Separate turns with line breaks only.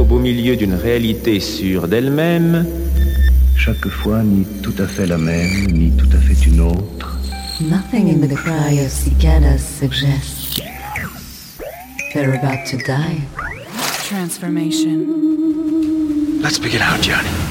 au beau milieu d'une réalité sûre d'elle-même.
Chaque fois ni tout à fait la même, ni tout à fait une autre.
Nothing in the cry of cicadas suggests they're about to die.
Transformation.
Let's begin our journey.